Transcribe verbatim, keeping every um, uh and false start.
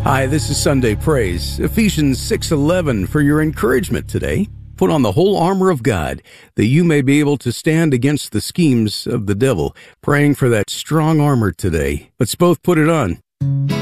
Hi, this is Sunday Praise, Ephesians six eleven for your encouragement today. Put on the whole armor of God, that you may be able to stand against the schemes of the devil. Praying for that strong armor today. Let's both put it on.